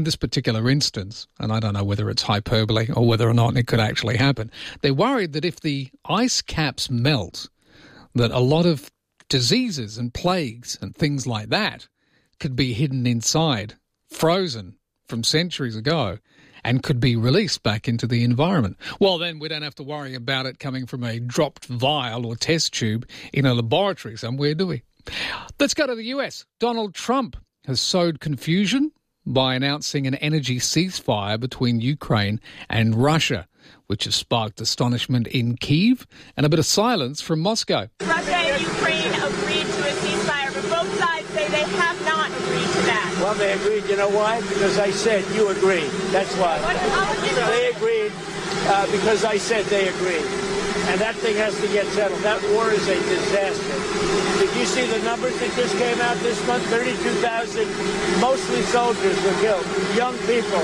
this particular instance, and I don't know whether it's hyperbole or whether or not it could actually happen, they're worried that if the ice caps melt, that a lot of diseases and plagues and things like that could be hidden inside, frozen from centuries ago, and could be released back into the environment. Well, then we don't have to worry about it coming from a dropped vial or test tube in a laboratory somewhere, do we? Let's go to the US. Donald Trump has sowed confusion by announcing an energy ceasefire between Ukraine and Russia, which has sparked astonishment in Kyiv and a bit of silence from Moscow. Russia and Ukraine agreed to a ceasefire, but both sides say they have not agreed to that. Well, they agreed. You know why? Because I said you agreed. That's why. They agreed because I said they agreed. And that thing has to get settled. That war is a disaster. Did you see the numbers that just came out this month? 32,000, mostly soldiers were killed. Young people,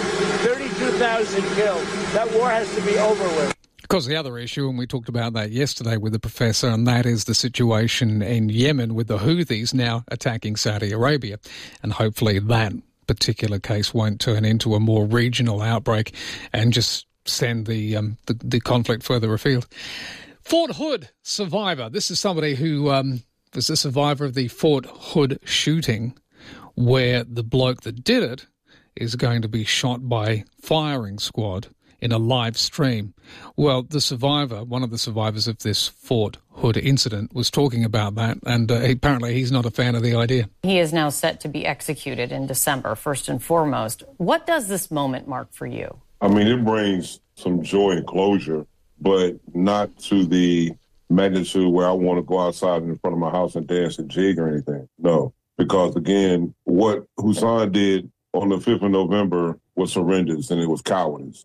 32,000 killed. That war has to be over with. Of course, the other issue, and we talked about that yesterday with the professor, and that is the situation in Yemen with the Houthis now attacking Saudi Arabia. And hopefully that particular case won't turn into a more regional outbreak and just send the conflict further afield. Fort Hood survivor. This is somebody who was a survivor of the Fort Hood shooting, where the bloke that did it is going to be shot by firing squad in a live stream. Well, the survivor, one of the survivors of this Fort Hood incident, was talking about that, and apparently he's not a fan of the idea. He is now set to be executed in December, first and foremost. What does this moment mark for you? I mean, it brings some joy and closure, but not to the magnitude where I want to go outside in front of my house and dance and jig or anything. No, because, again, what Hussein did on the 5th of November was horrendous, and it was cowardice.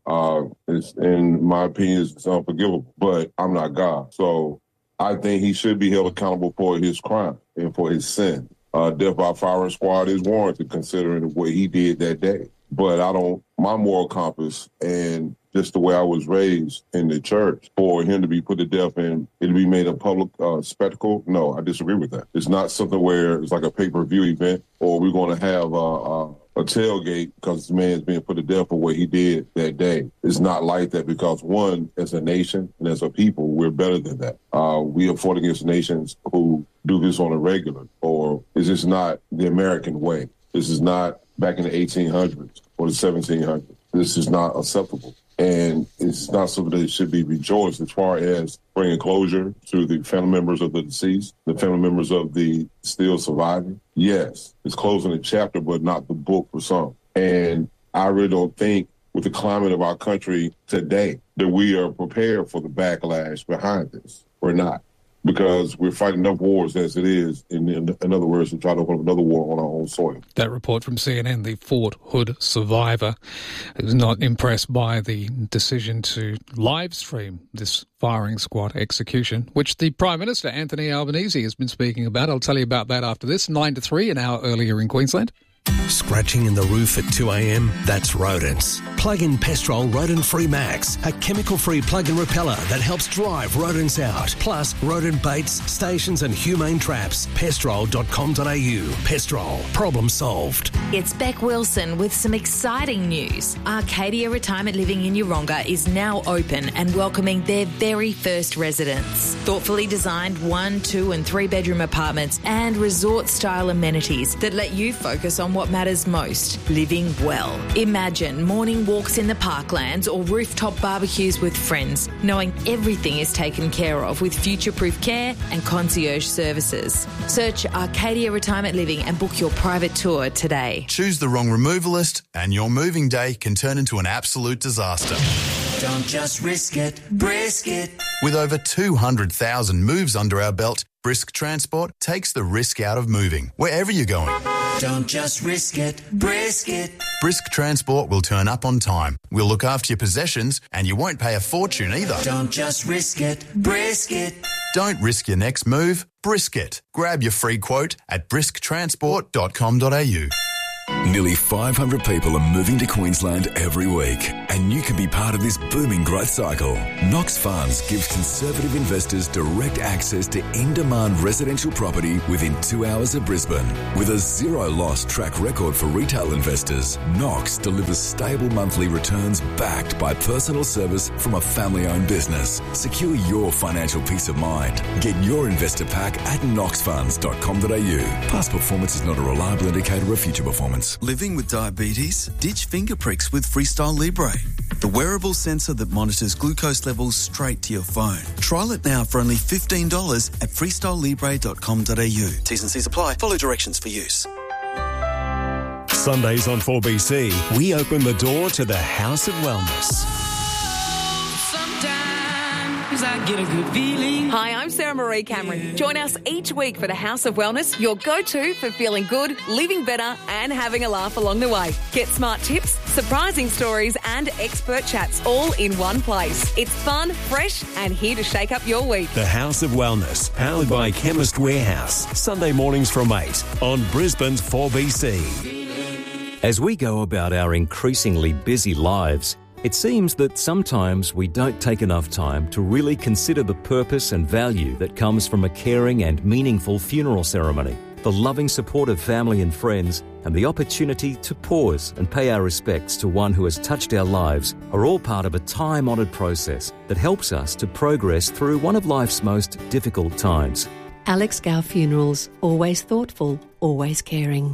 In my opinion, it's unforgivable, but I'm not God. So I think he should be held accountable for his crime and for his sin. Death by firing squad is warranted considering what he did that day. But my moral compass and just the way I was raised in the church, for him to be put to death and it to be made a public spectacle, no, I disagree with that. It's not something where it's like a pay-per-view event or we're going to have a tailgate because this man's being put to death for what he did that day. It's not like that because, one, as a nation and as a people, we're better than that. We have fought against nations who do this on a regular, or is this not the American way? This is not back in the 1800s or the 1700s. This is not acceptable. And it's not something that should be rejoiced as far as bringing closure to the family members of the deceased, the family members of the still surviving. Yes, it's closing a chapter, but not the book for some. And I really don't think with the climate of our country today that we are prepared for the backlash behind this. We're not. Because we're fighting enough wars as it is. In other words, to try to open up another war on our own soil. That report from CNN, the Fort Hood survivor, is not impressed by the decision to live stream this firing squad execution, which the Prime Minister, Anthony Albanese, has been speaking about. I'll tell you about that after this, 9 to 3, an hour earlier in Queensland. Scratching in the roof at 2 a.m? That's rodents. Plug in Pestrol Rodent Free Max, a chemical-free plug-in repeller that helps drive rodents out. Plus, rodent baits, stations and humane traps. Pestrol.com.au. Pestrol. Problem solved. It's Beck Wilson with some exciting news. Arcadia Retirement Living in Yeronga is now open and welcoming their very first residents. Thoughtfully designed 1, 2 and 3 bedroom apartments and resort-style amenities that let you focus on what matters most, living well. Imagine morning walks in the parklands or rooftop barbecues with friends, knowing everything is taken care of with future-proof care and concierge services. Search Arcadia Retirement Living and book your private tour today. Choose the wrong removalist and your moving day can turn into an absolute disaster. Don't just risk it, brisk it. With over 200,000 moves under our belt, Brisk Transport takes the risk out of moving, wherever you're going. Don't just risk it, brisk it. Brisk Transport will turn up on time. We'll look after your possessions and you won't pay a fortune either. Don't just risk it, brisk it. Don't risk your next move, brisk it. Grab your free quote at brisktransport.com.au. Nearly 500 people are moving to Queensland every week, and you can be part of this booming growth cycle. Knox Funds gives conservative investors direct access to in-demand residential property within 2 hours of Brisbane. With a zero-loss track record for retail investors, Knox delivers stable monthly returns backed by personal service from a family-owned business. Secure your financial peace of mind. Get your investor pack at knoxfunds.com.au. Past performance is not a reliable indicator of future performance. Living with diabetes? Ditch finger pricks with Freestyle Libre, the wearable sensor that monitors glucose levels straight to your phone. Trial it now for only $15 at freestylelibre.com.au. T's and C's apply. Follow directions for use. Sundays on 4BC, we open the door to the House of Wellness. I get a good feeling. Hi, I'm Sarah Marie Cameron. Join us each week for the House of Wellness, your go-to for feeling good, living better and having a laugh along the way. Get smart tips, surprising stories and expert chats all in one place. It's fun, fresh and here to shake up your week. The House of Wellness, powered by Chemist Warehouse. Sunday mornings from 8 on Brisbane's 4BC. As we go about our increasingly busy lives, it seems that sometimes we don't take enough time to really consider the purpose and value that comes from a caring and meaningful funeral ceremony. The loving support of family and friends and the opportunity to pause and pay our respects to one who has touched our lives are all part of a time-honoured process that helps us to progress through one of life's most difficult times. Alex Gow Funerals, always thoughtful, always caring.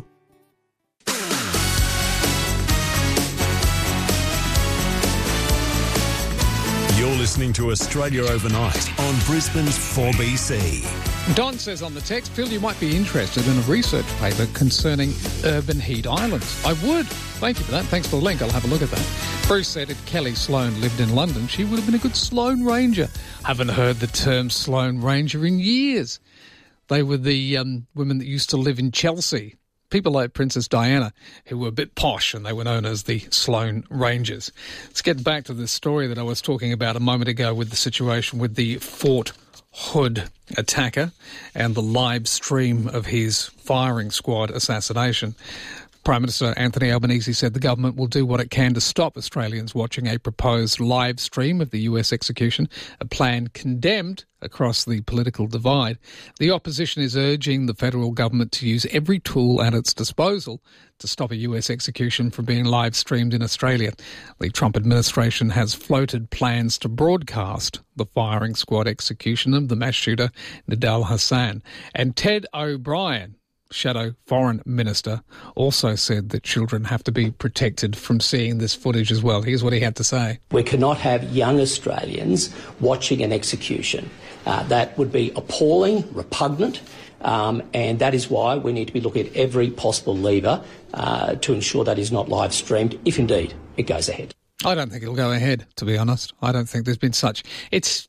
You're listening to Australia Overnight on Brisbane's 4BC. Don says on the text, Phil, you might be interested in a research paper concerning urban heat islands. I would. Thank you for that. Thanks for the link. I'll have a look at that. Bruce said if Kelly Sloan lived in London, she would have been a good Sloan Ranger. Haven't heard the term Sloan Ranger in years. They were the women that used to live in Chelsea. People like Princess Diana, who were a bit posh, and they were known as the Sloan Rangers. Let's get back to the story that I was talking about a moment ago with the situation with the Fort Hood attacker and the live stream of his firing squad assassination. Prime Minister Anthony Albanese said the government will do what it can to stop Australians watching a proposed live stream of the US execution, a plan condemned across the political divide. The opposition is urging the federal government to use every tool at its disposal to stop a US execution from being live streamed in Australia. The Trump administration has floated plans to broadcast the firing squad execution of the mass shooter Nidal Hassan. And Ted O'Brien, Shadow Foreign Minister, also said that children have to be protected from seeing this footage as well. Here's what he had to say. We cannot have young Australians watching an execution. That would be appalling, repugnant, and that is why we need to be looking at every possible lever to ensure that is not live streamed, if indeed it goes ahead. I don't think it'll go ahead, to be honest. I don't think there's been such... It's,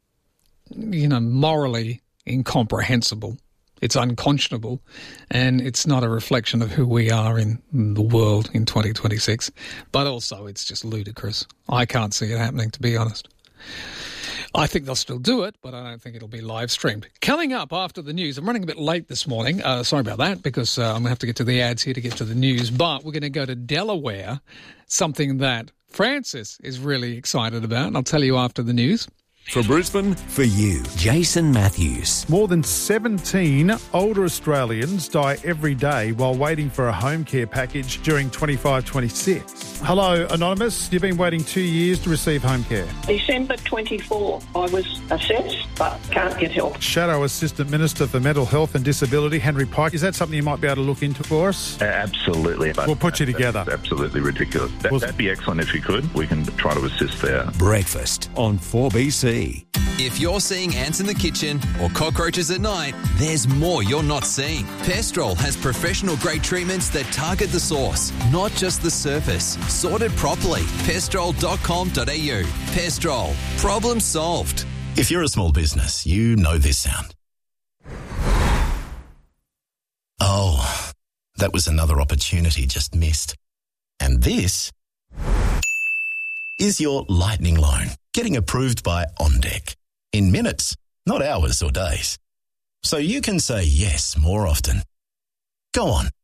morally incomprehensible. It's unconscionable, and it's not a reflection of who we are in the world in 2026. But also, it's just ludicrous. I can't see it happening, to be honest. I think they'll still do it, but I don't think it'll be live streamed. Coming up after the news, I'm running a bit late this morning. Sorry about that, because I'm going to have to get to the ads here to get to the news. But we're going to go to Delaware, something that Francis is really excited about, and I'll tell you after the news. For Brisbane, for you, Jason Matthews. More than 17 older Australians die every day while waiting for a home care package during 25-26. Hello, Anonymous. You've been waiting 2 years to receive home care. December 24, I was assessed but can't get help. Shadow Assistant Minister for Mental Health and Disability, Henry Pike. Is that something you might be able to look into for us? Absolutely. We'll put you together. That's absolutely ridiculous. That'd be excellent if you could. We can try to assist there. Breakfast on 4BC. If you're seeing ants in the kitchen or cockroaches at night, there's more you're not seeing. Pestrol has professional-grade treatments that target the source, not just the surface. Sorted properly. Pestrol.com.au. Pestrol. Problem solved. If you're a small business, you know this sound. Oh, that was another opportunity just missed. And this is your Lightning loan, getting approved by OnDeck. In minutes, not hours or days. So you can say yes more often. Go on,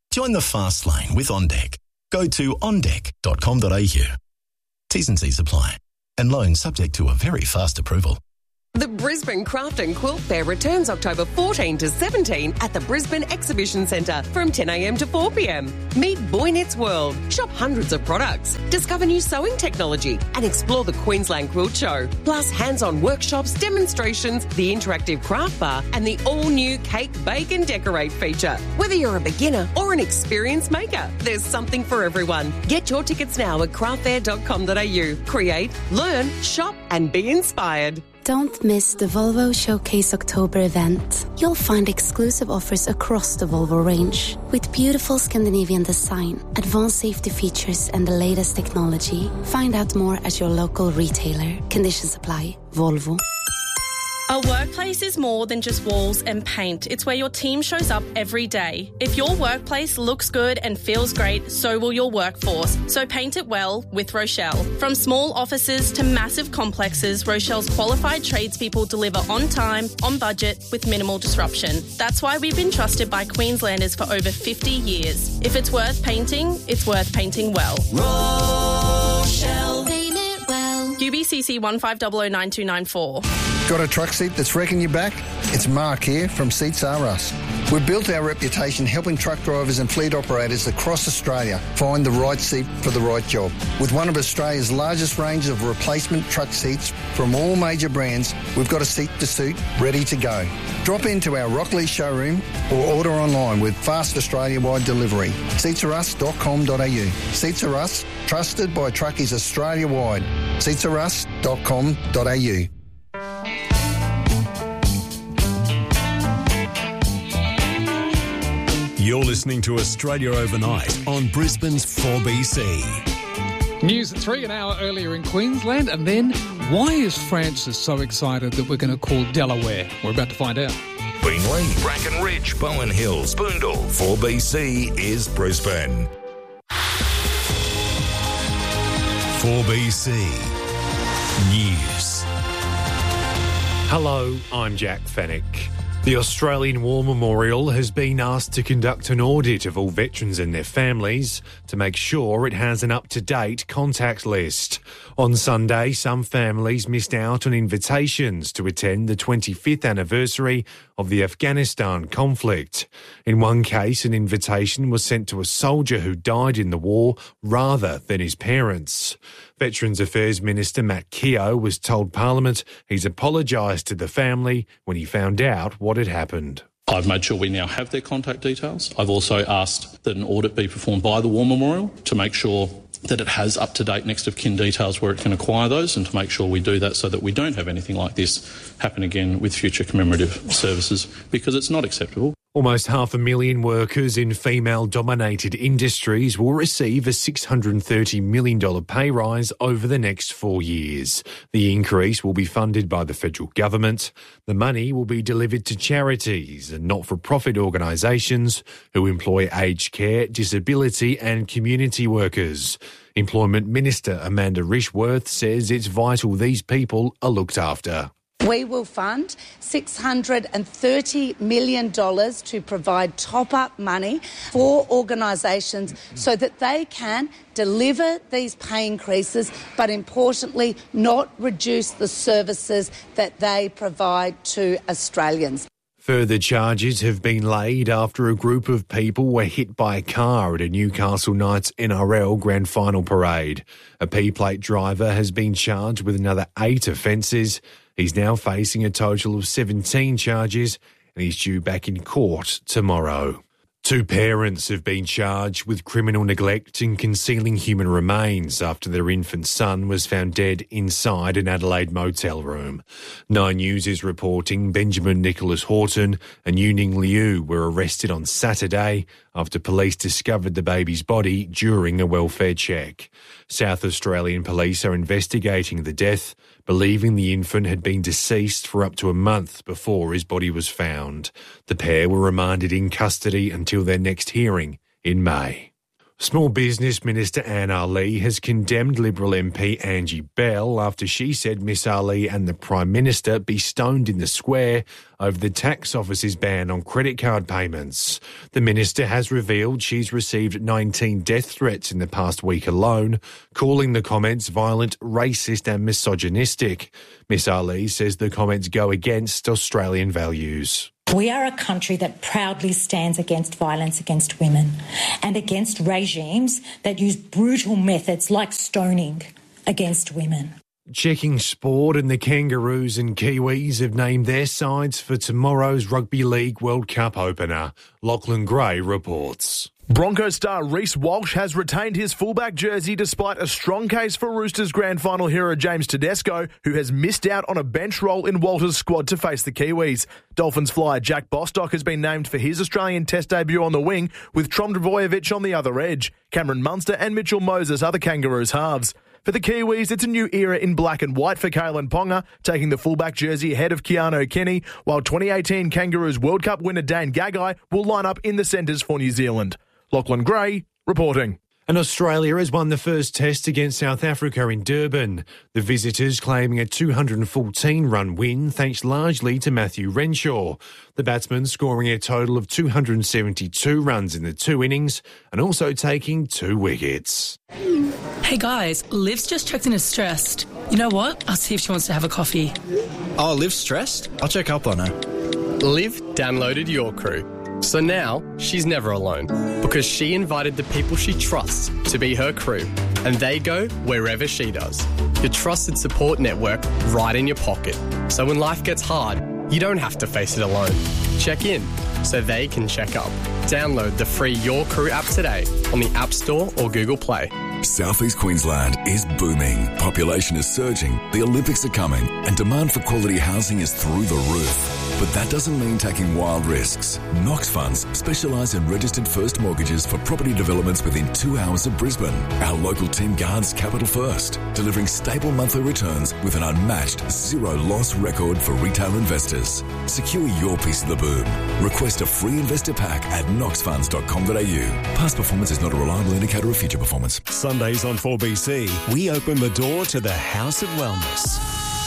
Join the fast lane with OnDeck. Go to ondeck.com.au. T's and C's apply. And loans subject to a very fast approval. The Brisbane Craft and Quilt Fair returns October 14 to 17 at the Brisbane Exhibition Centre from 10 a.m. to 4 p.m. Meet Boy Knits World, shop hundreds of products, discover new sewing technology and explore the Queensland Quilt Show. Plus hands-on workshops, demonstrations, the interactive craft bar and the all-new Cake, Bake and Decorate feature. Whether you're a beginner or an experienced maker, there's something for everyone. Get your tickets now at craftfair.com.au. Create, learn, shop and be inspired. Don't miss the Volvo Showcase October event. You'll find exclusive offers across the Volvo range with beautiful Scandinavian design, advanced safety features and the latest technology. Find out more at your local retailer. Conditions apply. Volvo. A workplace is more than just walls and paint. It's where your team shows up every day. If your workplace looks good and feels great, so will your workforce. So paint it well with Rochelle. From small offices to massive complexes, Rochelle's qualified tradespeople deliver on time, on budget, with minimal disruption. That's why we've been trusted by Queenslanders for over 50 years. If it's worth painting, it's worth painting well. Rochelle. Paint it well. UBCC 15009294. Got a truck seat that's wrecking your back? It's Mark here from Seats R Us. We've built our reputation helping truck drivers and fleet operators across Australia find the right seat for the right job. With one of Australia's largest range of replacement truck seats from all major brands, we've got a seat to suit ready to go. Drop into our Rockley showroom or order online with fast Australia-wide delivery. Seatsarus.com.au. Seats R Us, trusted by truckies Australia-wide. Seatsarus.com.au. You're listening to Australia Overnight on Brisbane's 4BC. News at 3 an hour earlier in Queensland. And then, why is Francis so excited that we're going to call Delaware? We're about to find out. Beenleigh, Bracken Ridge, Bowen Hills, Boondall. 4BC is Brisbane. 4BC News. Hello, I'm Jack Fennick. The Australian War Memorial has been asked to conduct an audit of all veterans and their families to make sure it has an up-to-date contact list. On Sunday, some families missed out on invitations to attend the 25th anniversary of the Afghanistan conflict. In one case, an invitation was sent to a soldier who died in the war rather than his parents. Veterans Affairs Minister Matt Keogh was told Parliament he's apologised to the family when he found out what had happened. I've made sure we now have their contact details. I've also asked that an audit be performed by the War Memorial to make sure that it has up-to-date next of kin details where it can acquire those, and to make sure we do that so that we don't have anything like this happen again with future commemorative services, because it's not acceptable. Almost 500,000 workers in female-dominated industries will receive a $630 million pay rise over the next 4 years. The increase will be funded by the federal government. The money will be delivered to charities and not-for-profit organisations who employ aged care, disability and community workers. Employment Minister Amanda Rishworth says it's vital these people are looked after. We will fund $630 million to provide top-up money for organisations so that they can deliver these pay increases, but importantly, not reduce the services that they provide to Australians. Further charges have been laid after a group of people were hit by a car at a Newcastle Knights NRL Grand Final parade. A P-plate driver has been charged with another 8 offences. He's now facing a total of 17 charges and he's due back in court tomorrow. 2 parents have been charged with criminal neglect and concealing human remains after their infant son was found dead inside an Adelaide motel room. 9 News is reporting Benjamin Nicholas Horton and Yuning Liu were arrested on Saturday after police discovered the baby's body during a welfare check. South Australian police are investigating the death, believing the infant had been deceased for up to a month before his body was found. The pair were remanded in custody until their next hearing in May. Small Business Minister Anne Ali has condemned Liberal MP Angie Bell after she said Miss Ali and the Prime Minister be stoned in the square over the tax office's ban on credit card payments. The minister has revealed she's received 19 death threats in the past week alone, calling the comments violent, racist and misogynistic. Miss Ali says the comments go against Australian values. We are a country that proudly stands against violence against women and against regimes that use brutal methods like stoning against women. Checking sport, and the Kangaroos and Kiwis have named their sides for tomorrow's Rugby League World Cup opener. Lachlan Gray reports. Broncos star Reece Walsh has retained his fullback jersey despite a strong case for Roosters grand final hero James Tedesco, who has missed out on a bench role in Walter's squad to face the Kiwis. Dolphins flyer Jack Bostock has been named for his Australian Test debut on the wing, with Trom Drvojevic on the other edge. Cameron Munster and Mitchell Moses are the Kangaroos halves. For the Kiwis, it's a new era in black and white for Kalen Ponga, taking the fullback jersey ahead of Keanu Kenny, while 2018 Kangaroos World Cup winner Dane Gagai will line up in the centres for New Zealand. Lachlan Gray reporting. And Australia has won the first test against South Africa in Durban. The visitors claiming a 214-run win thanks largely to Matthew Renshaw. The batsman scoring a total of 272 runs in the 2 innings and also taking 2 wickets. Hey guys, Liv's just checked in as stressed. You know what? I'll see if she wants to have a coffee. Oh, Liv's stressed? I'll check up on her. Liv downloaded Your Crew. So now, she's never alone, because she invited the people she trusts to be her crew, and they go wherever she does. Your trusted support network right in your pocket. So when life gets hard, you don't have to face it alone. Check in, so they can check up. Download the free Your Crew app today on the App Store or Google Play. Southeast Queensland is booming. Population is surging, the Olympics are coming, and demand for quality housing is through the roof. But that doesn't mean taking wild risks. Knox Funds specialise in registered first mortgages for property developments within 2 hours of Brisbane. Our local team guards capital first, delivering stable monthly returns with an unmatched zero-loss record for retail investors. Secure your piece of the boom. Request a free investor pack at knoxfunds.com.au. Past performance is not a reliable indicator of future performance. Sundays on 4BC, we open the door to the House of Wellness.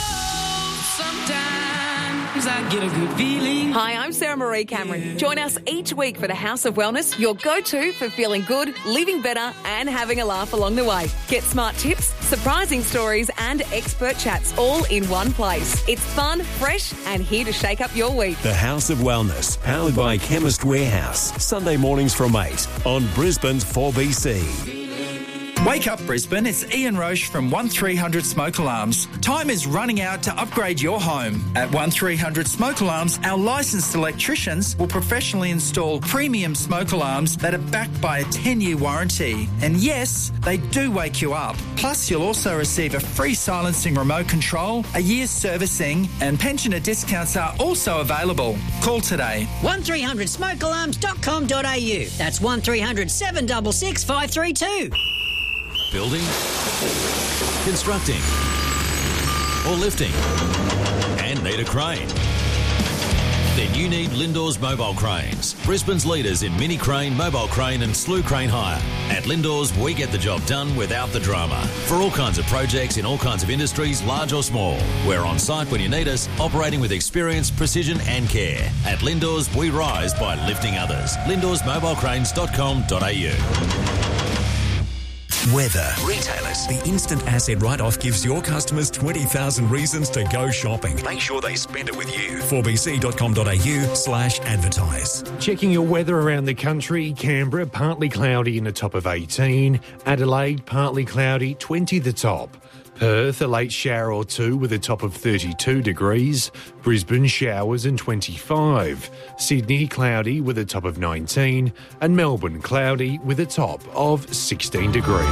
I get a good feeling. Hi, I'm Sarah Marie Cameron. Join us each week for the House of Wellness, your go-to for feeling good, living better and having a laugh along the way. Get smart tips, surprising stories and expert chats all in one place. It's fun, fresh and here to shake up your week. The House of Wellness, powered by Chemist Warehouse. Sunday mornings from 8 on Brisbane's 4BC. Wake up, Brisbane. It's Ian Roche from 1300 Smoke Alarms. Time is running out to upgrade your home. At 1300 Smoke Alarms, our licensed electricians will professionally install premium smoke alarms that are backed by a 10-year warranty. And yes, they do wake you up. Plus, you'll also receive a free silencing remote control, a year's servicing, and pensioner discounts are also available. Call today. 1300smokealarms.com.au. That's 1300 766 532. Building, constructing, or lifting, and need a crane? Then you need Lindors Mobile Cranes, Brisbane's leaders in mini crane, mobile crane and slew crane hire. At Lindors, we get the job done without the drama. For all kinds of projects in all kinds of industries, large or small. We're on site when you need us, operating with experience, precision and care. At Lindors, we rise by lifting others. LindorsMobileCranes.com.au. Weather. Retailers. The instant asset write-off gives your customers 20,000 reasons to go shopping. Make sure they spend it with you. 4bc.com.au/advertise. Checking your weather around the country. Canberra, partly cloudy in the top of 18. Adelaide, partly cloudy, 20 the top. Perth, a late shower or two with a top of 32 degrees. Brisbane, showers and 25. Sydney, cloudy with a top of 19. And Melbourne, cloudy with a top of 16 degrees.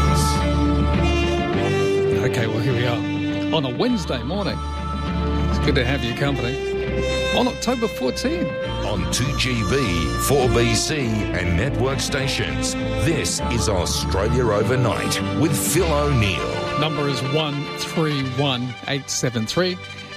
Okay, well, here we are on a Wednesday morning. It's good to have your company on October 14. On 2GB, 4BC and network stations, this is Australia Overnight with Phil O'Neill. Number is 131873.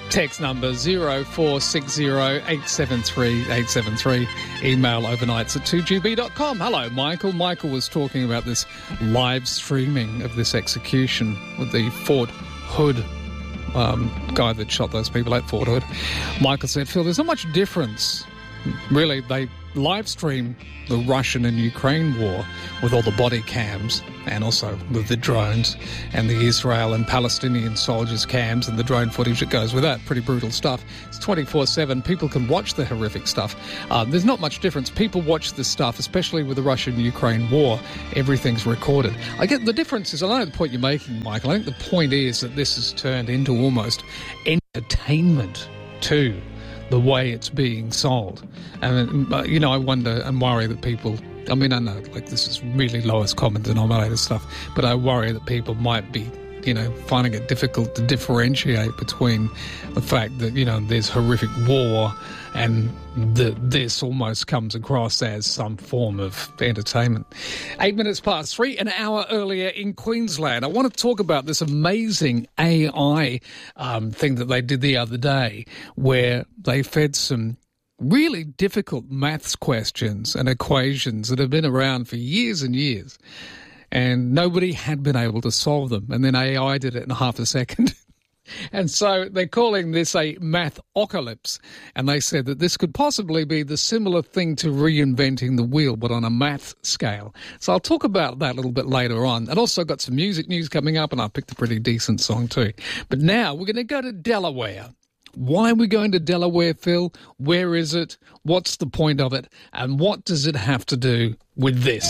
Text number 0460 873 873. Email overnights at 2GB.com. Hello, Michael. Michael was talking about this live streaming of this execution with the Fort Hood guy that shot those people at Fort Hood. Michael said, Phil, there's not much difference. Really, they live stream the Russian and Ukraine war with all the body cams and also with the drones and the Israel and Palestinian soldiers' cams and the drone footage that goes with that. Pretty brutal stuff. It's 24/7. People can watch the horrific stuff. There's not much difference. People watch this stuff, especially with the Russian-Ukraine war. Everything's recorded. I get the difference is, I know the point you're making, Michael. I think the point is that this has turned into almost entertainment too, the way it's being sold. And, I wonder and worry that people, I know, like, this is really lowest common denominator stuff, but I worry that people might be, finding it difficult to differentiate between the fact that, there's horrific war and that this almost comes across as some form of entertainment. 8 minutes past 3, an hour earlier in Queensland. I want to talk about this amazing AI thing that they did the other day, where they fed some really difficult maths questions and equations that have been around for years and years, and nobody had been able to solve them. And then AI did it in half a second. And so they're calling this a math-ocalypse. And they said that this could possibly be the similar thing to reinventing the wheel, but on a math scale. So I'll talk about that a little bit later on. And also got some music news coming up, and I picked a pretty decent song too. But now we're going to go to Delaware. Why are we going to Delaware, Phil? Where is it? What's the point of it? And what does it have to do with this?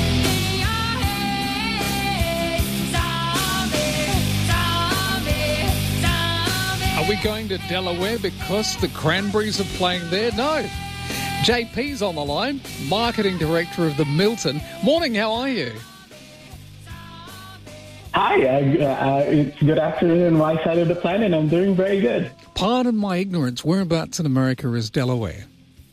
Are we going to Delaware because the Cranberries are playing there? No. JP's on the line, Marketing Director of the Milton. Morning, how are you? Hi, it's good afternoon on my side of the planet. I'm doing very good. Pardon my ignorance, whereabouts in America is Delaware?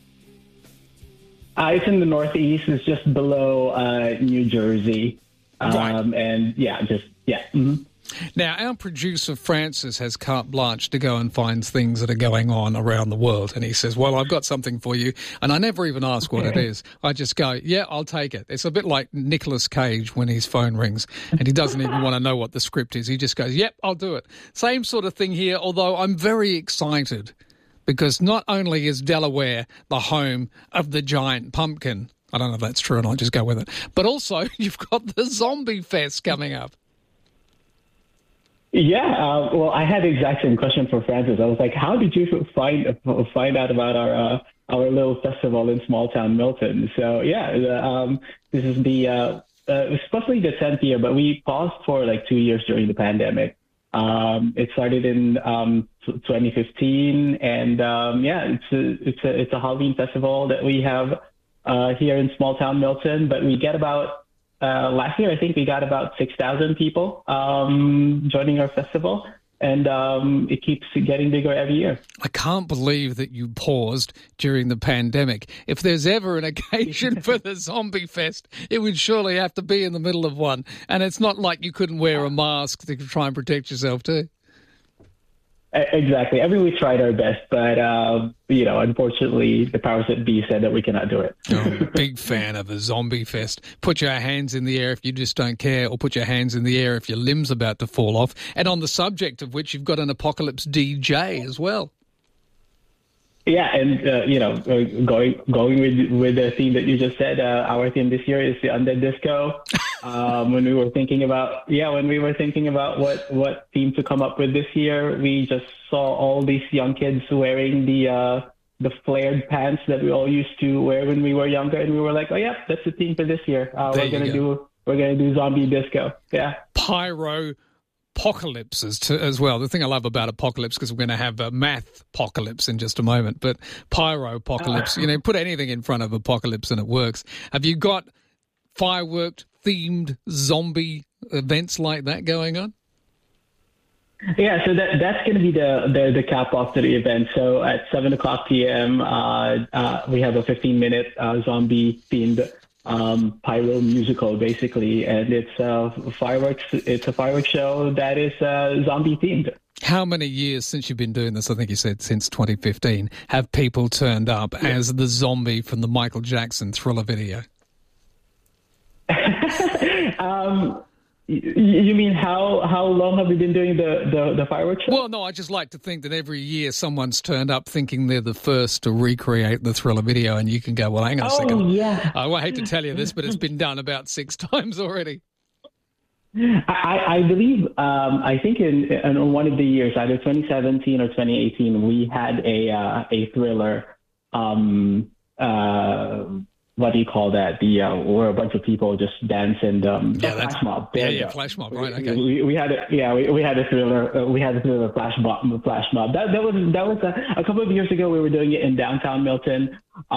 It's in the Northeast. It's just below New Jersey. Right. And yeah. Mm-hmm. Now, our producer, Francis, has carte blanche to go and find things that are going on around the world. And he says, well, I've got something for you. And I never even ask what it is. I just go, yeah, I'll take it. It's a bit like Nicolas Cage when his phone rings and he doesn't even want to know what the script is. He just goes, yep, I'll do it. Same sort of thing here, although I'm very excited because not only is Delaware the home of the giant pumpkin, I don't know if that's true or not, just go with it, but also you've got the Zombie Fest coming up. Yeah, well, I had the exact same question for Francis. I was like, how did you find out about our little festival in small town Milton? So, yeah, this is it was supposed to be the 10th year, but we paused for like 2 years during the pandemic. It started in 2015, and it's a Halloween festival that we have here in small town Milton, but we get about last year, I think we got about 6,000 people joining our festival, and it keeps getting bigger every year. I can't believe that you paused during the pandemic. If there's ever an occasion for the Zombie Fest, it would surely have to be in the middle of one. And it's not like you couldn't wear a mask to try and protect yourself too. Exactly. I mean, we tried our best, but, unfortunately, the powers that be said that we cannot do it. Big fan of the Zombie Fest. Put your hands in the air if you just don't care, or put your hands in the air if your limb's about to fall off. And on the subject of which, you've got an apocalypse DJ as well. Yeah, and, going with the theme that you just said, our theme this year is the Undead Disco. When we were thinking about what theme to come up with this year, we just saw all these young kids wearing the flared pants that we all used to wear when we were younger, and we were like, oh yeah, that's the theme for this year. We're gonna do zombie disco. Yeah, pyro. Apocalypse as well. The thing I love about apocalypse, because we're going to have a math apocalypse in just a moment, but pyro apocalypse, put anything in front of apocalypse and it works. Have you got firework themed zombie events like that going on? Yeah, so that's going to be the cap off to the event. So at 7:00 p.m., we have a 15-minute zombie themed pyro musical, basically, and it's fireworks. It's a fireworks show that is zombie themed. How many years since you've been doing this? I think you said since 2015. Have people turned up as the zombie from the Michael Jackson Thriller video? You mean how long have we been doing the fireworks show? Well, no, I just like to think that every year someone's turned up thinking they're the first to recreate the Thriller video, and you can go, well, hang on a second. Oh, yeah. I hate to tell you this, but it's been done about 6 times already. I believe, I think in one of the years, either 2017 or 2018, we had a Thriller, what do you call that? Where a bunch of people just dance and flash mob. Flash mob, right? Okay. We had a Thriller. We had a Thriller flash mob. That was a couple of years ago. We were doing it in downtown Milton.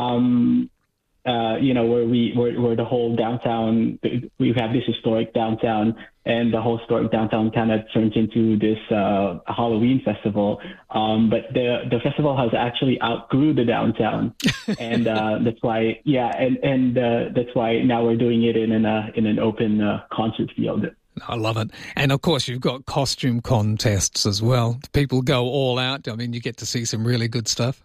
Where the whole downtown, we have this historic downtown, and the whole historic downtown kind of turns into this Halloween festival. But the festival has actually outgrew the downtown, and that's why, that's why now we're doing it in an open concert field. I love it. And, of course, you've got costume contests as well. People go all out. I mean, you get to see some really good stuff.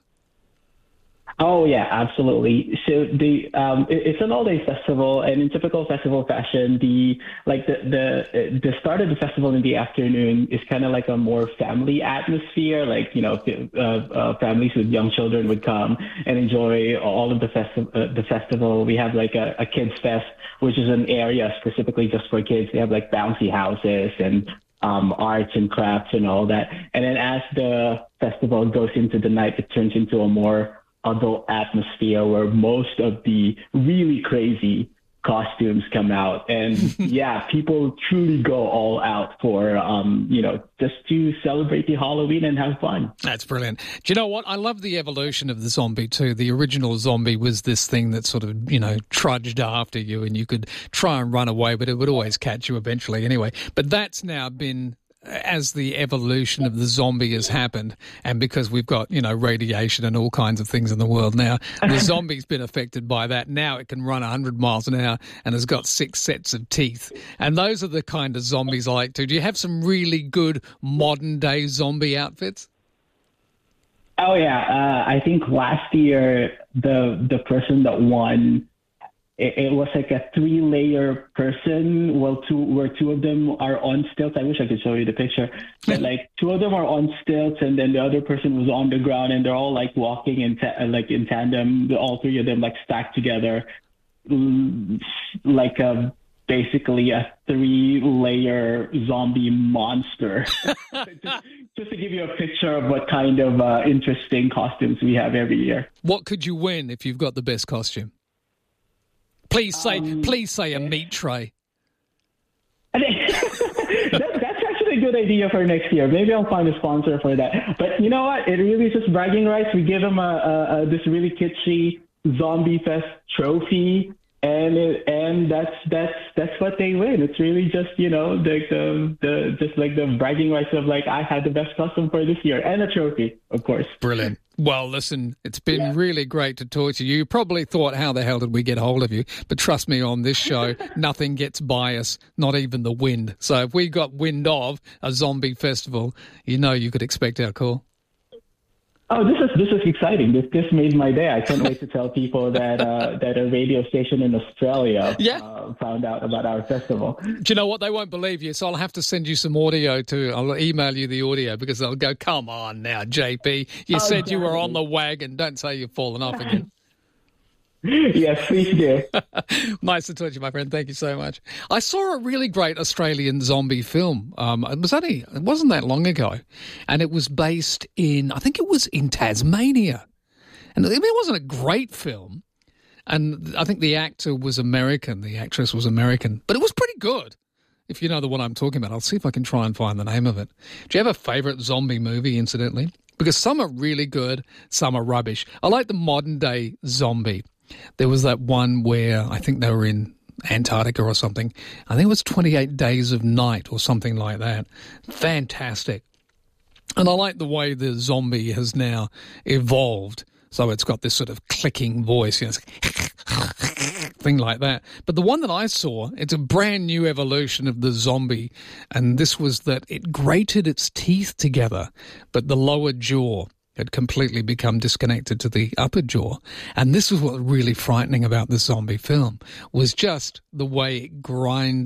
Oh yeah, absolutely. So it's an all-day festival, and in typical festival fashion, the start of the festival in the afternoon is kind of like a more family atmosphere. Like, families with young children would come and enjoy all of the festival. We have like a kids fest, which is an area specifically just for kids. We have like bouncy houses and arts and crafts and all that. And then as the festival goes into the night, it turns into a more adult atmosphere where most of the really crazy costumes come out. And yeah, people truly go all out for, just to celebrate the Halloween and have fun. That's brilliant. Do you know what? I love the evolution of the zombie too. The original zombie was this thing that sort of, trudged after you, and you could try and run away, but it would always catch you eventually anyway. But that's now been, as the evolution of the zombie has happened, and because we've got, radiation and all kinds of things in the world now, the zombie's been affected by that. Now it can run 100 miles an hour and has got 6 sets of teeth. And those are the kind of zombies I like too. Do you have some really good modern-day zombie outfits? Oh, yeah. I think last year, the person that won, it was like a 3-layer person. Well, two of them are on stilts. I wish I could show you the picture. But like 2 of them are on stilts, and then the other person was on the ground, and they're all like walking in tandem. All 3 of them like stacked together, like basically a 3-layer zombie monster. just to give you a picture of what kind of interesting costumes we have every year. What could you win if you've got the best costume? Please say a meat tray. That's actually a good idea for next year. Maybe I'll find a sponsor for that. But you know what? It really is just bragging rights. We give them this really kitschy Zombie Fest trophy, and that's what they win. It's really just the bragging rights of like, I had the best costume for this year, and a trophy, of course. Brilliant. Well, listen, it's been really great to talk to you. You probably thought, how the hell did we get hold of you? But trust me, on this show, nothing gets by us, not even the wind. So if we got wind of a zombie festival, you could expect our call. Oh, this is exciting. This made my day. I can't wait to tell people that a radio station in Australia found out about our festival. Do you know what? They won't believe you, so I'll have to send you some audio too. I'll email you the audio because they'll go, come on now, JP. You said you were on the wagon. Don't say you've fallen off again. Yes, please do. Nice to talk to you, my friend. Thank you so much. I saw a really great Australian zombie film. It wasn't that long ago, and it was based in, I think it was in Tasmania. And it wasn't a great film, and I think the actor was American, the actress was American, but it was pretty good. If you know the one I'm talking about, I'll see if I can try and find the name of it. Do you have a favourite zombie movie, incidentally? Because some are really good, some are rubbish. I like the modern-day zombie. There was that one where I think they were in Antarctica or something. I think it was 28 Days of Night or something like that. Fantastic. And I like the way the zombie has now evolved. So it's got this sort of clicking voice. thing like that. But the one that I saw, it's a brand new evolution of the zombie, and this was that it grated its teeth together, but the lower jaw had completely become disconnected to the upper jaw. And this was what was really frightening about the zombie film, was just the way it grind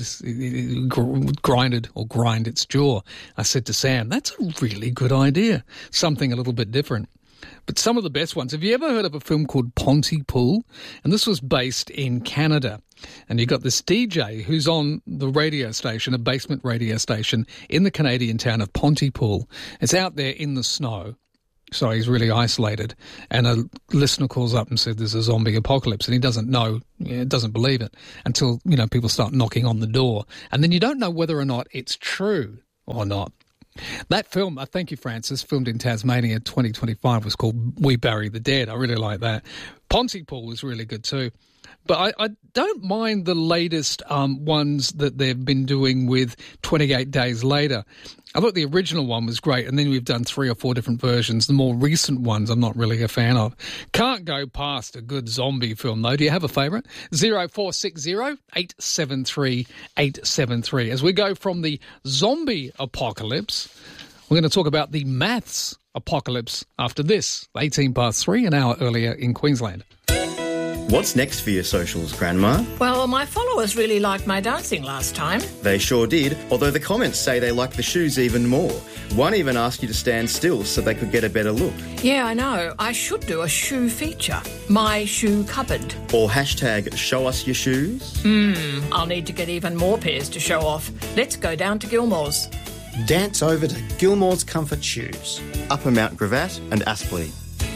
its jaw. I said to Sam, that's a really good idea, something a little bit different. But some of the best ones, have you ever heard of a film called Pontypool? And this was based in Canada. And you got this DJ who's on the radio station, a basement radio station in the Canadian town of Pontypool. It's out there in the snow. So he's really isolated. And a listener calls up and said there's a zombie apocalypse, and he doesn't know, doesn't believe it until, people start knocking on the door. And then you don't know whether or not it's true or not. That film, thank you, Francis, filmed in Tasmania 2025, was called We Bury the Dead. I really like that. Pontypool was really good too. But I don't mind the latest ones that they've been doing with 28 Days Later. I thought the original one was great, and then we've done 3 or 4 different versions. The more recent ones I'm not really a fan of. Can't go past a good zombie film, though. Do you have a favourite? 0460 873 873. As we go from the zombie apocalypse, we're going to talk about the maths apocalypse after this. 3:18, an hour earlier in Queensland. What's next for your socials, Grandma? Well, my followers really liked my dancing last time. They sure did, although the comments say they like the shoes even more. One even asked you to stand still so they could get a better look. Yeah, I know. I should do a shoe feature. My shoe cupboard. Or hashtag show us your shoes. I'll need to get even more pairs to show off. Let's go down to Gilmore's. Dance over to Gilmore's Comfort Shoes. Upper Mount Gravatt and Aspley.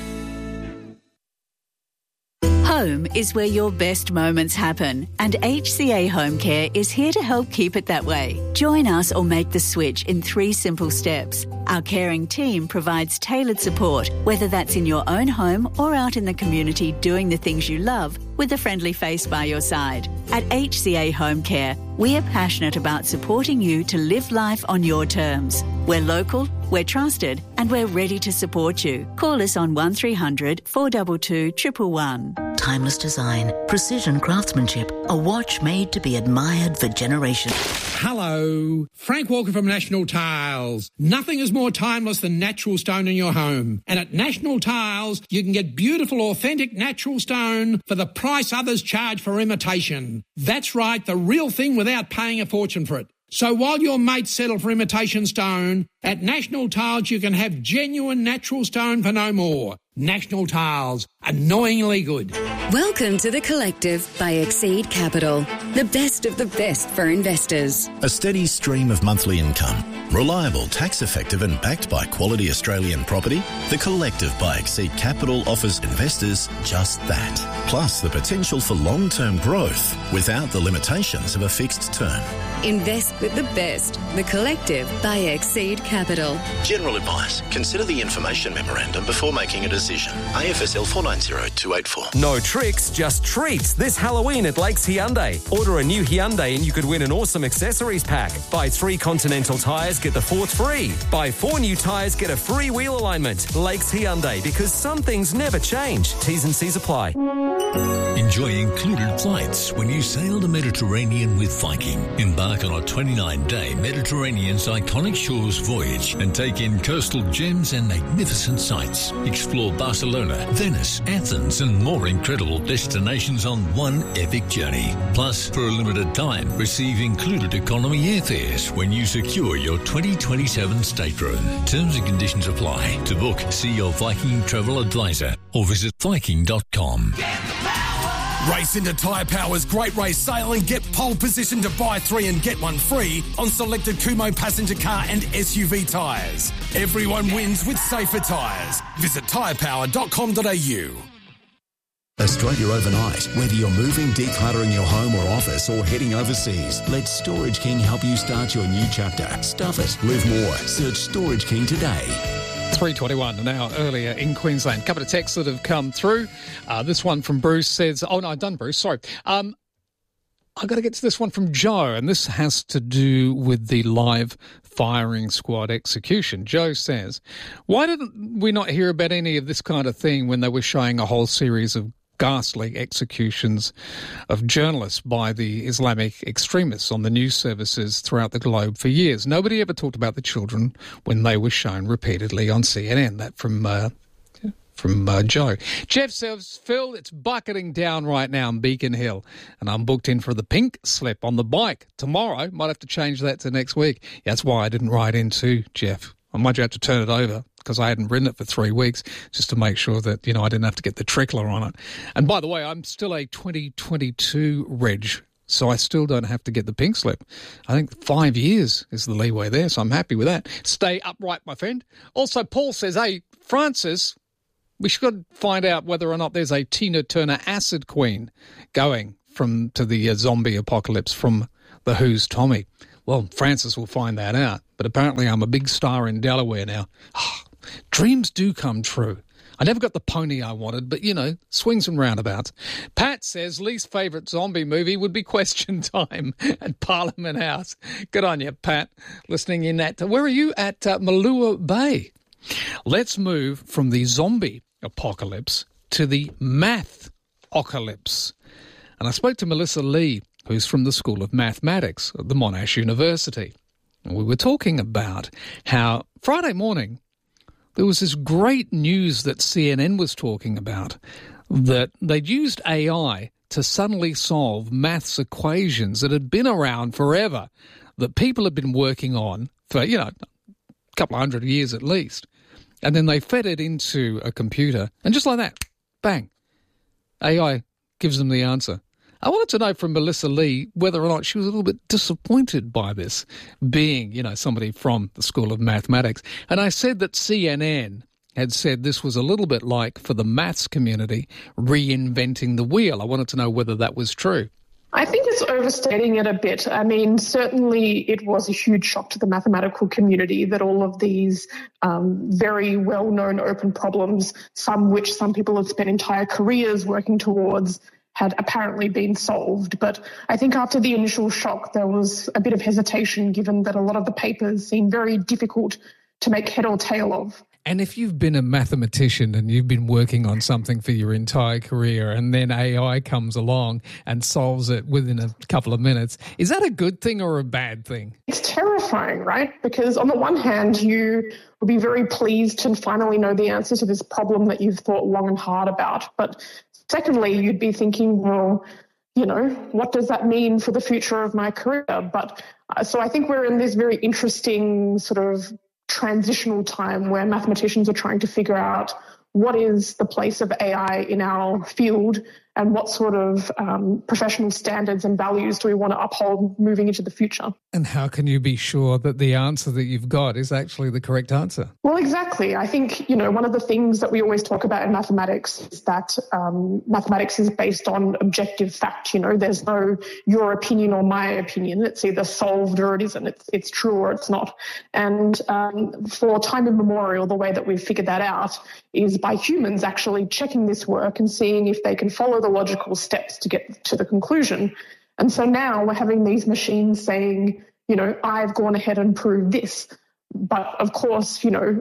Home is where your best moments happen, and HCA Home Care is here to help keep it that way. Join us or make the switch in 3 simple steps. Our caring team provides tailored support, whether that's in your own home or out in the community doing the things you love with a friendly face by your side. At HCA Home Care, we are passionate about supporting you to live life on your terms. We're local, we're trusted, and we're ready to support you. Call us on 1300 422 111. Timeless design, precision craftsmanship, a watch made to be admired for generations. Hello, Frank Walker from National Tiles. Nothing is more timeless than natural stone in your home. And at National Tiles, you can get beautiful, authentic natural stone for the price others charge for imitation. That's right, the real thing without paying a fortune for it. So while your mates settle for imitation stone, at National Tiles you can have genuine natural stone for no more. National Tiles, annoyingly good. Welcome to The Collective by Exceed Capital, the best of the best for investors. A steady stream of monthly income, reliable, tax-effective and backed by quality Australian property, The Collective by Exceed Capital offers investors just that. Plus the potential for long-term growth without the limitations of a fixed term. Invest with the best. The Collective by Exceed Capital. General advice. Consider the information memorandum before making a decision. AFSL 490284. No tricks, just treats this Halloween at Lakes Hyundai. Order a new Hyundai and you could win an awesome accessories pack. Buy 3 Continental tyres, get the 4th free. Buy 4 new tyres, get a free wheel alignment. Lakes Hyundai, because some things never change. T's and C's apply. Enjoy included flights when you sail the Mediterranean with Viking. Embark on a 29-day Mediterranean's iconic shores voyage and take in coastal gems and magnificent sights. Explore Barcelona, Venice, Athens and more incredible destinations on one epic journey. Plus, for a limited time, receive included economy airfares when you secure your 2027 stateroom. Terms and conditions apply. To book, see your Viking travel advisor or visit Viking.com. Race into Tyre Power's Great Race Sale and get pole position to buy 3 and get 1 free on selected Kumho passenger car and SUV tyres. Everyone wins with safer tyres. Visit tyrepower.com.au. Australia Overnight. Whether you're moving, decluttering your home or office, or heading overseas, let Storage King help you start your new chapter. Stuff it. Live more. Search Storage King today. 3:21, an hour earlier in Queensland. A couple of texts that have come through. This one from Bruce says, oh, no, I've done Bruce, sorry. I've got to get to this one from Joe, and this has to do with the live firing squad execution. Joe says, why didn't we not hear about any of this kind of thing when they were showing a whole series of ghastly executions of journalists by the Islamic extremists on the news services throughout the globe for years. Nobody ever talked about the children when they were shown repeatedly on CNN. That from Joe. Jeff says, Phil, it's bucketing down right now in Beacon Hill, and I'm booked in for the pink slip on the bike tomorrow. Might have to change that to next week. Yeah, that's why I didn't ride in too, Jeff. I might have to turn it over because I hadn't ridden it for 3 weeks just to make sure that, I didn't have to get the trickler on it. And by the way, I'm still a 2022 reg, so I still don't have to get the pink slip. I think 5 years is the leeway there, so I'm happy with that. Stay upright, my friend. Also, Paul says, hey, Francis, we should find out whether or not there's a Tina Turner Acid Queen going to the zombie apocalypse from The Who's Tommy. Well, Francis will find that out. But apparently I'm a big star in Delaware now. Dreams do come true. I never got the pony I wanted, but, swings and roundabouts. Pat says least favourite zombie movie would be Question Time at Parliament House. Good on you, Pat, listening in at... Where are you? At Malua Bay. Let's move from the zombie apocalypse to the math-ocalypse. And I spoke to Melissa Lee, who's from the School of Mathematics at the Monash University. And we were talking about how Friday morning there was this great news that CNN was talking about, that they'd used AI to suddenly solve maths equations that had been around forever, that people had been working on for, a couple of 100 years at least. And then they fed it into a computer, and just like that, bang, AI gives them the answer. I wanted to know from Melissa Lee whether or not she was a little bit disappointed by this, being, somebody from the School of Mathematics. And I said that CNN had said this was a little bit like, for the maths community, reinventing the wheel. I wanted to know whether that was true. I think it's overstating it a bit. I mean, certainly it was a huge shock to the mathematical community that all of these very well-known open problems, some which some people have spent entire careers working towards, had apparently been solved. But I think after the initial shock, there was a bit of hesitation, given that a lot of the papers seemed very difficult to make head or tail of. And if you've been a mathematician and you've been working on something for your entire career and then AI comes along and solves it within a couple of minutes, is that a good thing or a bad thing? It's terrifying, right? Because on the one hand, you will be very pleased to finally know the answer to this problem that you've thought long and hard about. But secondly, you'd be thinking, well, what does that mean for the future of my career? But so I think we're in this very interesting sort of transitional time where mathematicians are trying to figure out what is the place of AI in our field and what sort of professional standards and values do we want to uphold moving into the future. And how can you be sure that the answer that you've got is actually the correct answer? Well, exactly. I think, one of the things that we always talk about in mathematics is that mathematics is based on objective fact. There's no your opinion or my opinion. It's either solved or it isn't. It's true or it's not. And for time immemorial, the way that we've figured that out is by humans actually checking this work and seeing if they can follow the logical steps to get to the conclusion. And so now we're having these machines saying, I've gone ahead and proved this. But of course,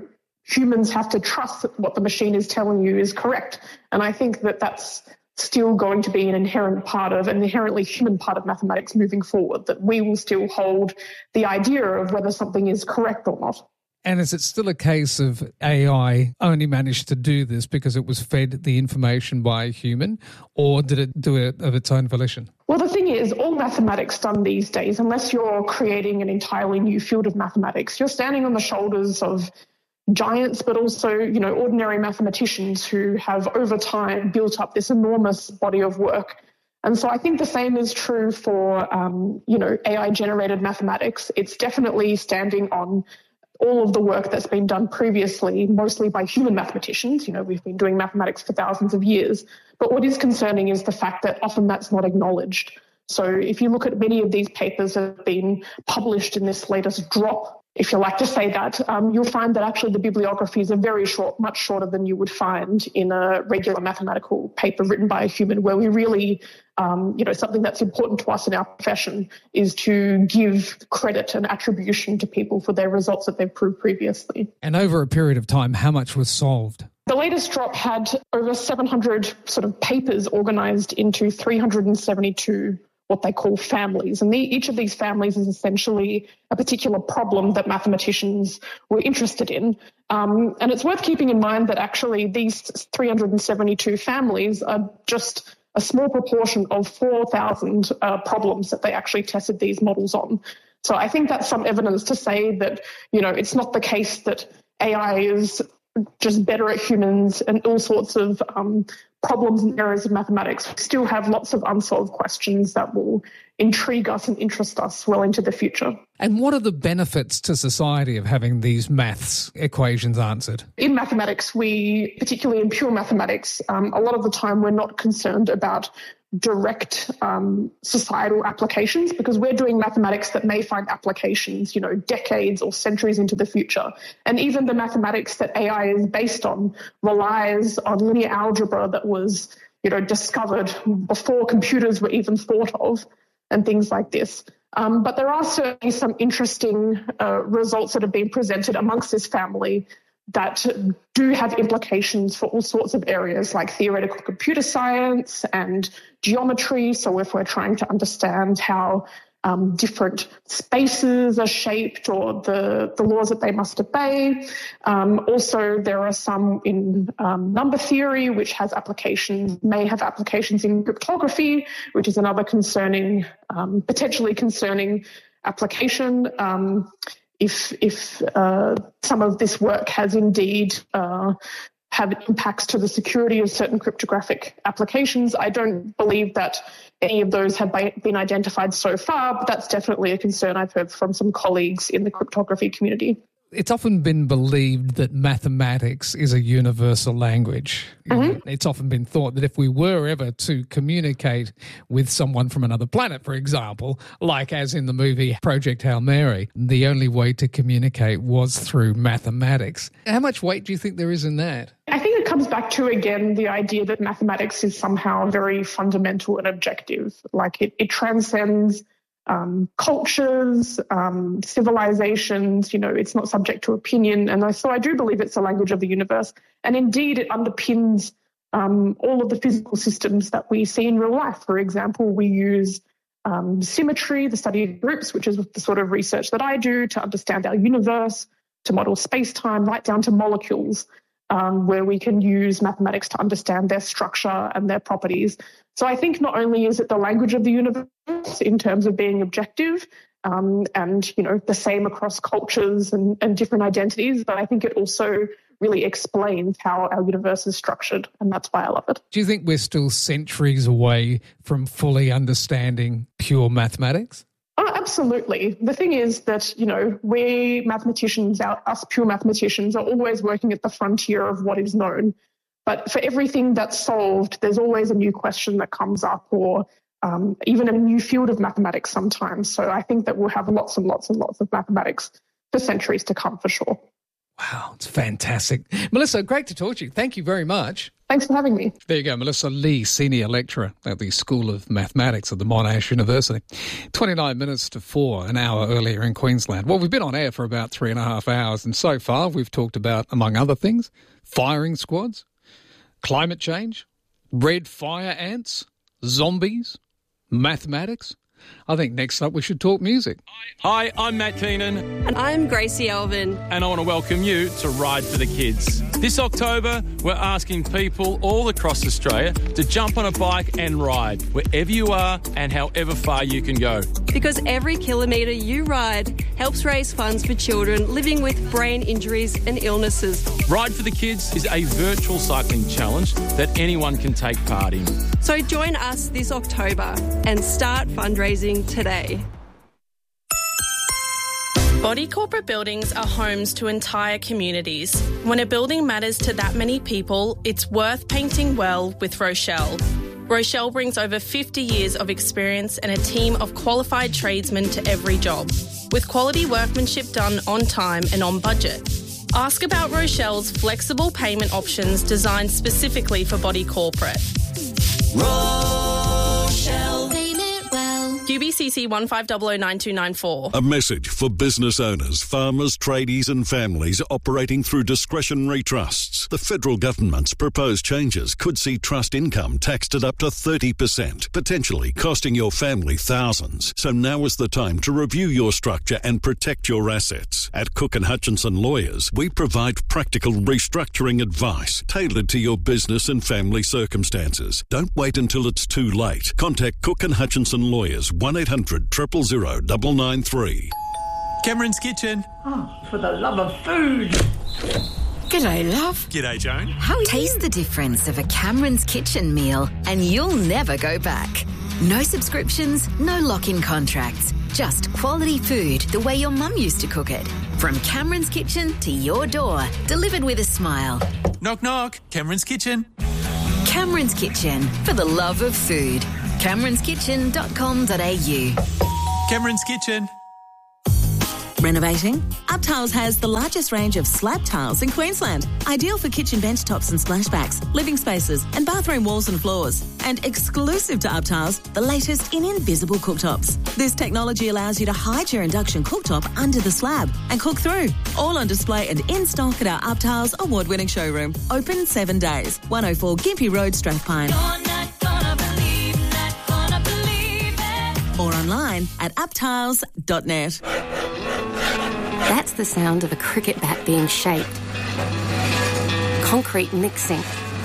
humans have to trust that what the machine is telling you is correct. And I think that that's still going to be an inherently human part of mathematics moving forward, that we will still hold the idea of whether something is correct or not. And is it still a case of AI only managed to do this because it was fed the information by a human, or did it do it of its own volition? Well, the thing is, all mathematics done these days, unless you're creating an entirely new field of mathematics, you're standing on the shoulders of giants, but also, ordinary mathematicians who have over time built up this enormous body of work. And so I think the same is true for, AI-generated mathematics. It's definitely standing on all of the work that's been done previously, mostly by human mathematicians. We've been doing mathematics for thousands of years. But what is concerning is the fact that often that's not acknowledged. So if you look at many of these papers that have been published in this latest drop, if you like to say that, you'll find that actually the bibliographies are very short, much shorter than you would find in a regular mathematical paper written by a human, where we really, something that's important to us in our profession is to give credit and attribution to people for their results that they've proved previously. And over a period of time, how much was solved The latest drop had over 700 sort of papers organised into 372 what they call families. And each of these families is essentially a particular problem that mathematicians were interested in. And it's worth keeping in mind that actually these 372 families are just a small proportion of 4,000 problems that they actually tested these models on. So I think that's some evidence to say that, it's not the case that AI is just better at humans and all sorts of problems and areas of mathematics. We still have lots of unsolved questions that will intrigue us and interest us well into the future. And what are the benefits to society of having these maths equations answered? In mathematics, particularly in pure mathematics, a lot of the time we're not concerned about direct societal applications because we're doing mathematics that may find applications, decades or centuries into the future. And even the mathematics that AI is based on relies on linear algebra that was, discovered before computers were even thought of and things like this. But there are certainly some interesting results that have been presented amongst this family that do have implications for all sorts of areas like theoretical computer science and geometry. So if we're trying to understand how different spaces are shaped or the laws that they must obey. Also, there are some in number theory, which may have applications in cryptography, which is another potentially concerning application. If some of this work has indeed had impacts to the security of certain cryptographic applications. I don't believe that any of those have been identified so far, but that's definitely a concern I've heard from some colleagues in the cryptography community. It's often been believed that mathematics is a universal language. Mm-hmm. It's often been thought that if we were ever to communicate with someone from another planet, for example, like as in the movie Project Hail Mary, the only way to communicate was through mathematics. How much weight do you think there is in that? I think it comes back to, again, the idea that mathematics is somehow very fundamental and objective. Like it transcends cultures, civilizations, it's not subject to opinion. And so I do believe it's the language of the universe. And indeed, it underpins all of the physical systems that we see in real life. For example, we use symmetry, the study of groups, which is the sort of research that I do to understand our universe, to model space-time, right down to molecules, where we can use mathematics to understand their structure and their properties. So I think not only is it the language of the universe in terms of being objective and, the same across cultures and different identities, but I think it also really explains how our universe is structured, and that's why I love it. Do you think we're still centuries away from fully understanding pure mathematics? Oh, absolutely. The thing is that, we mathematicians, us pure mathematicians, are always working at the frontier of what is known. But for everything that's solved, there's always a new question that comes up or even a new field of mathematics sometimes. So I think that we'll have lots and lots and lots of mathematics for centuries to come for sure. Wow, it's fantastic. Melissa, great to talk to you. Thank you very much. Thanks for having me. There you go, Melissa Lee, Senior Lecturer at the School of Mathematics at the Monash University. 29 minutes to 4, an hour earlier in Queensland. Well, we've been on air for about 3.5 hours, and so far we've talked about, among other things, firing squads, climate change, red fire ants, zombies, mathematics. I think next up we should talk music. Hi, I'm Matt Keenan. And I'm Gracie Elvin. And I want to welcome you to Ride for the Kids. This October, we're asking people all across Australia to jump on a bike and ride wherever you are and however far you can go. Because every kilometre you ride helps raise funds for children living with brain injuries and illnesses. Ride for the Kids is a virtual cycling challenge that anyone can take part in. So join us this October and start fundraising today. Body corporate buildings are homes to entire communities. When a building matters to that many people, it's worth painting well with Rochelle. Rochelle brings over 50 years of experience and a team of qualified tradesmen to every job, with quality workmanship done on time and on budget. Ask about Rochelle's flexible payment options designed specifically for body corporate. Rochelle. QB ACC 15009294. A message for business owners, farmers, tradies and families operating through discretionary trusts. The federal government's proposed changes could see trust income taxed at up to 30%, potentially costing your family thousands. So now is the time to review your structure and protect your assets. At Cook & Hutchinson Lawyers, we provide practical restructuring advice tailored to your business and family circumstances. Don't wait until it's too late. Contact Cook & Hutchinson Lawyers, 1800 000 993. Cameron's Kitchen. Oh, for the love of food. G'day, love. G'day, Joan. Taste the difference of a Cameron's Kitchen meal and you'll never go back. No subscriptions, no lock-in contracts. Just quality food the way your mum used to cook it. From Cameron's Kitchen to your door, delivered with a smile. Knock, knock. Cameron's Kitchen. Cameron's Kitchen, for the love of food. CameronsKitchen.com.au. Cameron's Kitchen. Renovating? UpTiles has the largest range of slab tiles in Queensland. Ideal for kitchen bench tops and splashbacks, living spaces and bathroom walls and floors. And exclusive to UpTiles, the latest in invisible cooktops. This technology allows you to hide your induction cooktop under the slab and cook through. All on display and in stock at our UpTiles award-winning showroom. Open 7 days. 104 Gympie Road, Strathpine. Or online at uptiles.net. That's the sound of a cricket bat being shaped. Concrete mixing.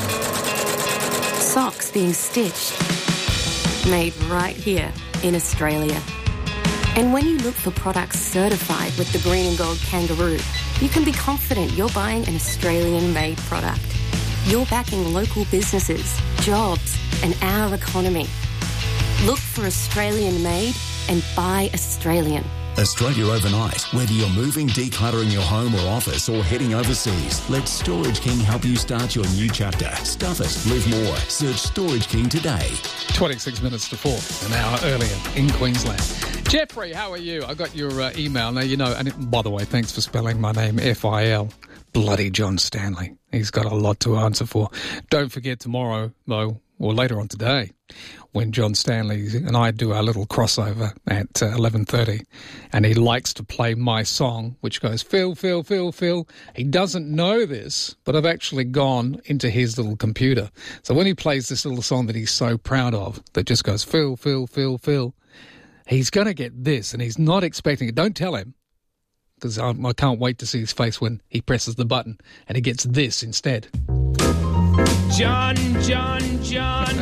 Socks being stitched. Made right here in Australia. And when you look for products certified with the Green and Gold Kangaroo, you can be confident you're buying an Australian-made product. You're backing local businesses, jobs, and our economy. Look for Australian-made and buy Australian. Australia Overnight. Whether you're moving, decluttering your home or office, or heading overseas, let Storage King help you start your new chapter. Stuff it, live more. Search Storage King today. 26 minutes to 4, an hour earlier in Queensland. Jeffrey, how are you? I got your email. Now, you know, and by the way, thanks for spelling my name F-I-L. Bloody John Stanley. He's got a lot to answer for. Don't forget tomorrow, though, or later on today, when John Stanley and I do our little crossover at 11:30, and he likes to play my song, which goes, Phil, Phil, Phil, Phil. He doesn't know this, but I've actually gone into his little computer. So when he plays this little song that he's so proud of, that just goes, Phil, Phil, Phil, Phil, he's going to get this, and he's not expecting it. Don't tell him, because I can't wait to see his face when he presses the button and he gets this instead. John, John, John.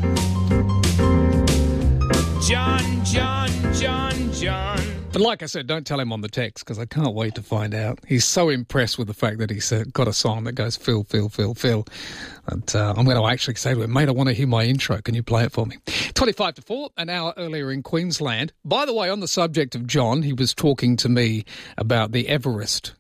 John, John, John, John. But like I said, don't tell him on the text, because I can't wait to find out. He's so impressed with the fact that he's got a song that goes Phil, Phil, Phil, Phil. And I'm going to actually say to him, mate, I want to hear my intro. Can you play it for me? 25 to 4, an hour earlier in Queensland. By the way, on the subject of John, he was talking to me about the Everest,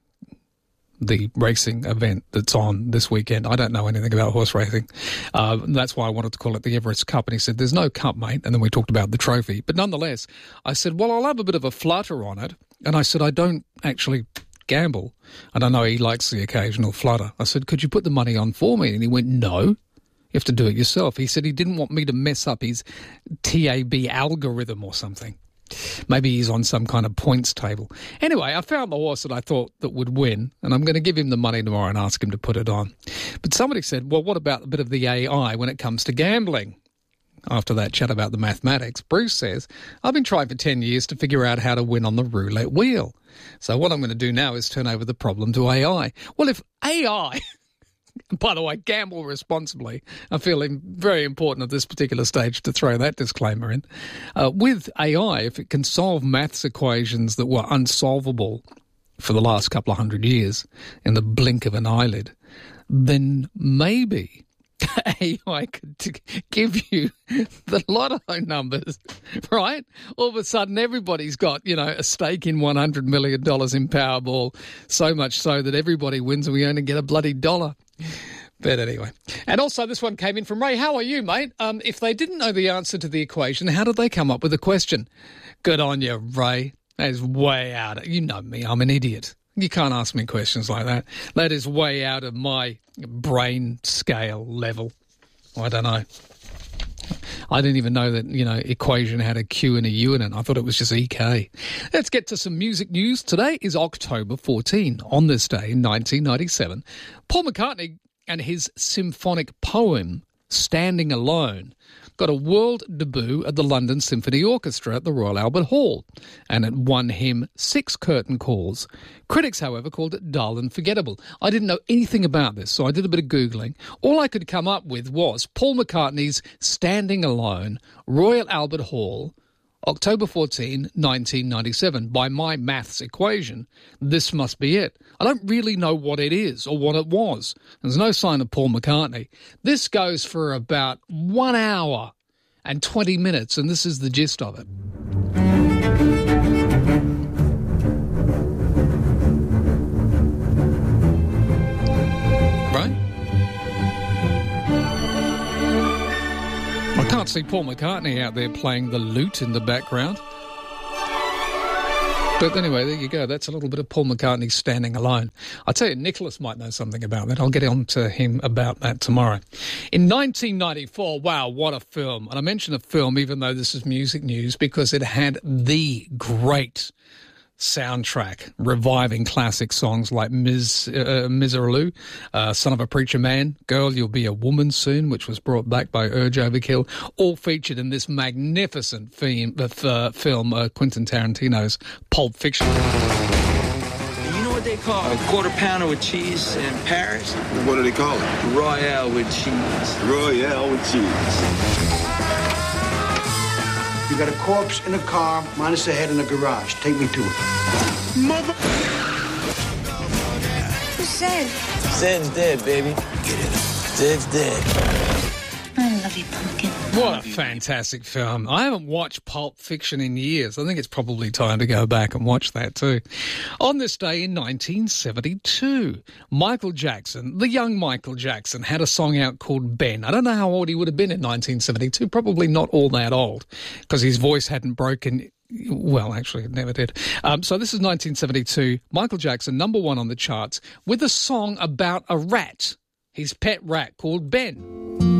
the racing event that's on this weekend. I don't know anything about horse racing. That's why I wanted to call it the Everest Cup. And he said, there's no cup, mate. And then we talked about the trophy. But nonetheless, I said, well, I'll have a bit of a flutter on it. And I said, I don't actually gamble. And I know he likes the occasional flutter. I said, could you put the money on for me? And he went, no. You have to do it yourself. He said he didn't want me to mess up his TAB algorithm or something. Maybe he's on some kind of points table. Anyway, I found the horse that I thought that would win, and I'm going to give him the money tomorrow and ask him to put it on. But somebody said, well, what about a bit of the AI when it comes to gambling? After that chat about the mathematics, Bruce says, I've been trying for 10 years to figure out how to win on the roulette wheel. So what I'm going to do now is turn over the problem to AI. Well, if AI... By the way, gamble responsibly. I feel very important at this particular stage to throw that disclaimer in. With AI, if it can solve maths equations that were unsolvable for the last couple of 100 years in the blink of an eyelid, then maybe AI could give you the lotto numbers, right? All of a sudden, everybody's got, a stake in $100 million in Powerball, so much so that everybody wins and we only get a bloody dollar. But anyway. And also this one came in from Ray. How are you, mate? If they didn't know the answer to the equation, how did they come up with the question? Good on you, Ray. That is way out. You know me. I'm an idiot. You can't ask me questions like that. That is way out of my brain scale level. I don't know. I didn't even know that, Equation had a Q and a U in it. I thought it was just EK. Let's get to some music news. Today is October 14. On this day in 1997, Paul McCartney and his symphonic poem, Standing Alone, got a world debut at the London Symphony Orchestra at the Royal Albert Hall, and it won him 6 curtain calls. Critics, however, called it dull and forgettable. I didn't know anything about this, so I did a bit of Googling. All I could come up with was Paul McCartney's Standing Alone, Royal Albert Hall, October 14, 1997. By my maths equation, this must be it. I don't really know what it is or what it was. There's no sign of Paul McCartney. This goes for about 1 hour and 20 minutes, and this is the gist of it. Right? I can't see Paul McCartney out there playing the lute in the background. But anyway, there you go. That's a little bit of Paul McCartney Standing Alone. I tell you, Nicholas might know something about that. I'll get on to him about that tomorrow. In 1994, wow, what a film. And I mention a film, even though this is music news, because it had the great soundtrack, reviving classic songs like Miserlou, Son of a Preacher Man, Girl, You'll Be a Woman Soon, which was brought back by Urge Overkill, all featured in this magnificent film, Quentin Tarantino's Pulp Fiction. You know what they call a quarter pounder with cheese in Paris? What do they call it? Royale with cheese. Royale with cheese. You got a corpse in a car, minus the head in the garage. Take me to it. Mother... Who's Zed? Zed's dead, baby. Zed's dead. I love you, Pumpkin. What a fantastic film. I haven't watched Pulp Fiction in years. I think it's probably time to go back and watch that too. On this day in 1972, Michael Jackson, the young Michael Jackson, had a song out called Ben. I don't know how old he would have been in 1972. Probably not all that old, because his voice hadn't broken. Well, actually, it never did. So this is 1972. Michael Jackson, number 1 on the charts, with a song about a rat, his pet rat called Ben.